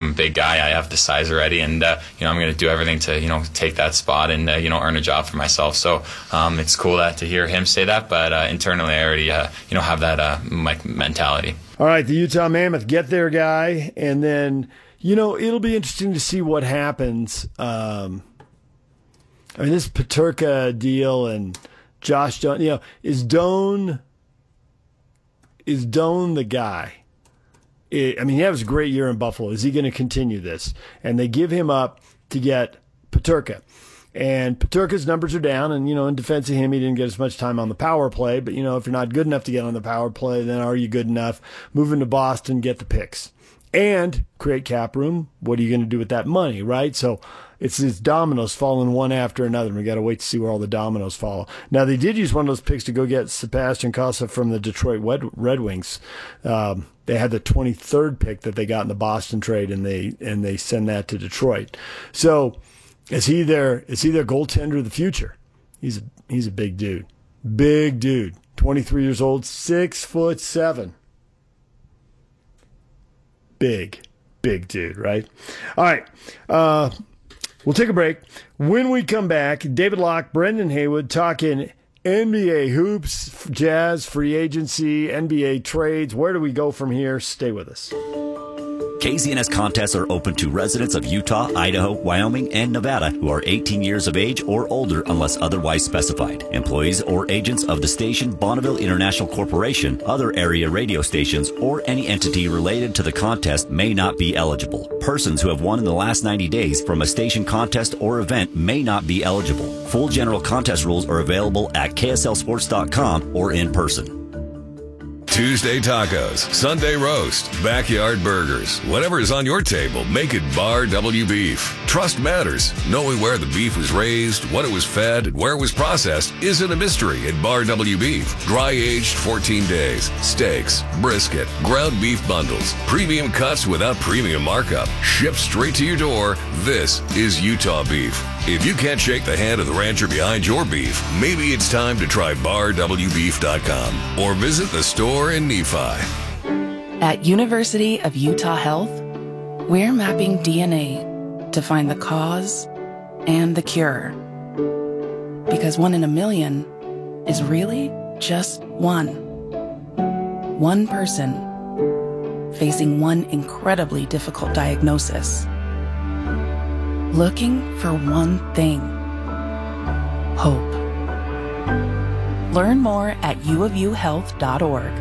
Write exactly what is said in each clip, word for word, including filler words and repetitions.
I'm a big guy. I have the size already, and uh, you know I'm going to do everything to you know take that spot and uh, you know earn a job for myself. So um, it's cool that, to hear him say that, but uh, internally I already uh, you know have that uh, like mentality. All right, the Utah Mammoth get there guy, and then you know it'll be interesting to see what happens. Um, I mean, this Peterka deal and Josh Doan, you know, is Doan is Doan the guy? I mean, he has a great year in Buffalo. Is he going to continue this? And they give him up to get Peterka. And Peterka's numbers are down. And, you know, in defense of him, he didn't get as much time on the power play. But, you know, if you're not good enough to get on the power play, then are you good enough? Move into Boston, get the picks. And create cap room. What are you going to do with that money, right? So it's these dominoes falling one after another. We got to wait to see where all the dominoes fall. Now, they did use one of those picks to go get Sebastian Casa from the Detroit Red Wings. Um, they had the twenty-third pick that they got in the Boston trade, and they and they send that to Detroit. So is he their is he their goaltender of the future? He's a, he's a big dude, big dude. twenty-three years old, six foot seven. Big, big dude, right? All right. Uh, we'll take a break. When we come back, David Locke, Brendan Haywood talking N B A hoops, Jazz, free agency, N B A trades. Where do we go from here? Stay with us. K Z N S contests are open to residents of Utah, Idaho, Wyoming, and Nevada who are eighteen years of age or older unless otherwise specified. Employees or agents of the station Bonneville International Corporation, other area radio stations, or any entity related to the contest may not be eligible. Persons who have won in the last ninety days from a station contest or event may not be eligible. Full general contest rules are available at K S L sports dot com or in person. Tuesday tacos, Sunday roast, backyard burgers. Whatever is on your table, make it Bar W Beef. Trust matters. Knowing where the beef was raised, what it was fed, and where it was processed isn't a mystery at Bar W Beef. Dry aged fourteen days. Steaks, brisket, ground beef bundles, premium cuts without premium markup. Shipped straight to your door. This is Utah beef. If you can't shake the hand of the rancher behind your beef, maybe it's time to try bar w beef dot com or visit the store in Nephi. At University of Utah Health, we're mapping D N A to find the cause and the cure. Because one in a million is really just one. One person facing one incredibly difficult diagnosis. Looking for one thing: hope. Learn more at u of u health dot org.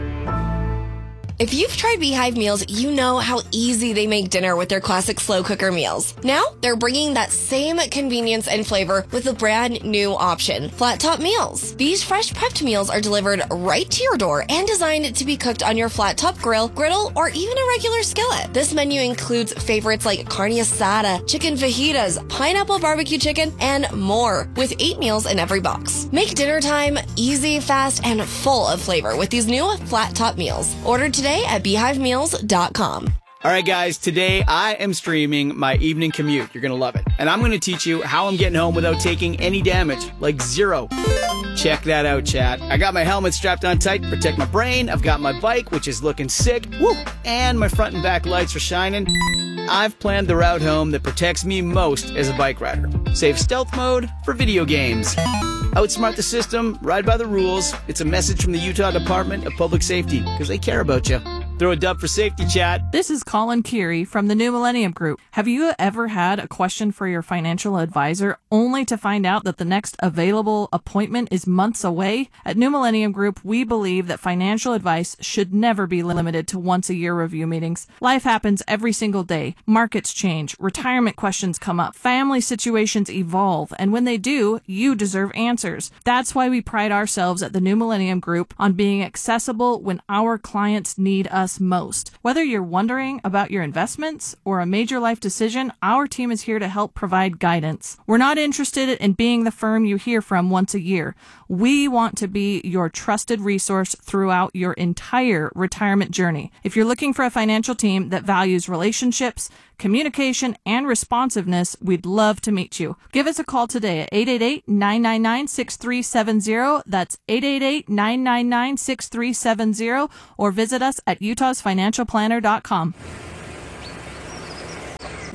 If you've tried Beehive meals, you know how easy they make dinner with their classic slow cooker meals. Now, they're bringing that same convenience and flavor with a brand new option, Flat Top Meals. These fresh prepped meals are delivered right to your door and designed to be cooked on your flat top grill, griddle, or even a regular skillet. This menu includes favorites like carne asada, chicken fajitas, pineapple barbecue chicken, and more, with eight meals in every box. Make dinner time easy, fast, and full of flavor with these new Flat Top Meals. Order today at beehive meals dot com. All right, guys, today I am streaming my evening commute. You're going to love it. And I'm going to teach you how I'm getting home without taking any damage, like zero. Check that out, chat. I got my helmet strapped on tight to protect my brain. I've got my bike, which is looking sick. Woo! And my front and back lights are shining. I've planned the route home that protects me most as a bike rider. Save stealth mode for video games. Outsmart the system, ride by the rules. It's a message from the Utah Department of Public Safety, because they care about you. Throw a dub for safety, chat. This is Colin Keary from the New Millennium Group. Have you ever had a question for your financial advisor only to find out that the next available appointment is months away? At New Millennium Group, we believe that financial advice should never be limited to once-a-year review meetings. Life happens every single day. Markets change, retirement questions come up, family situations evolve, and when they do, you deserve answers. That's why we pride ourselves at the New Millennium Group on being accessible when our clients need us most. Whether you're wondering about your investments or a major life decision, our team is here to help provide guidance. We're not interested in being the firm you hear from once a year. We want to be your trusted resource throughout your entire retirement journey. If you're looking for a financial team that values relationships, communication, and responsiveness, we'd love to meet you. Give us a call today at eight eight eight, nine nine nine, six three seven zero. That's eight eight eight, nine nine nine, six three seven zero, or visit us at utahs financial planner dot com.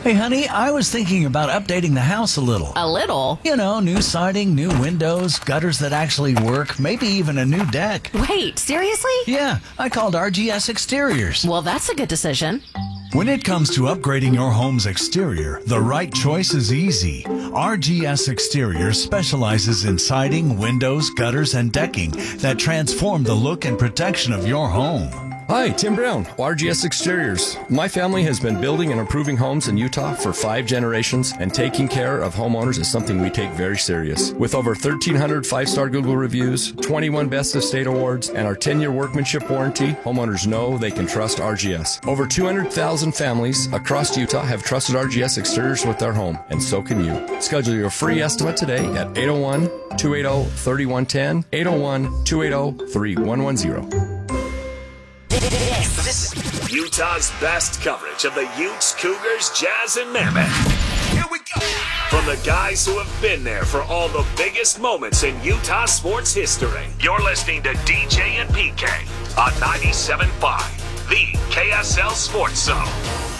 Hey, honey, I was thinking about updating the house a little. A little? You know, new siding, new windows, gutters that actually work, maybe even a new deck. Wait, seriously? Yeah, I called R G S Exteriors. Well, that's a good decision. When it comes to upgrading your home's exterior, the right choice is easy. R G S Exteriors specializes in siding, windows, gutters, and decking that transform the look and protection of your home. Hi, Tim Brown, R G S Exteriors. My family has been building and improving homes in Utah for five generations, and taking care of homeowners is something we take very serious. With over thirteen hundred five-star Google reviews, twenty-one Best of State awards, and our ten-year workmanship warranty, homeowners know they can trust R G S. Over two hundred thousand families across Utah have trusted R G S Exteriors with their home, and so can you. Schedule your free estimate today at eight oh one, two eight oh, three one one zero, eight oh one, two eight oh, three one one zero. This is Utah's best coverage of the Utes, Cougars, Jazz, and Mammoth. Here we go. From the guys who have been there for all the biggest moments in Utah sports history. You're listening to D J and P K on ninety-seven point five, the K S L Sports Zone.